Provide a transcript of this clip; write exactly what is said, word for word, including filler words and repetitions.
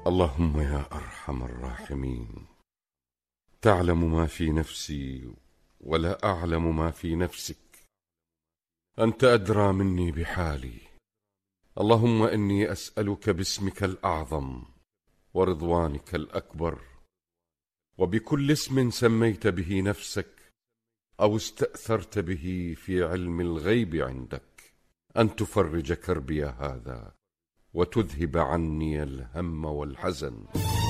اللهم يا أرحم الراحمين، تعلم ما في نفسي ولا أعلم ما في نفسك، أنت أدرى مني بحالي. اللهم إني أسألك باسمك الأعظم ورضوانك الأكبر، وبكل اسم سميت به نفسك أو استأثرت به في علم الغيب عندك، أن تفرج كربي هذا وتذهب عني الهم والحزن.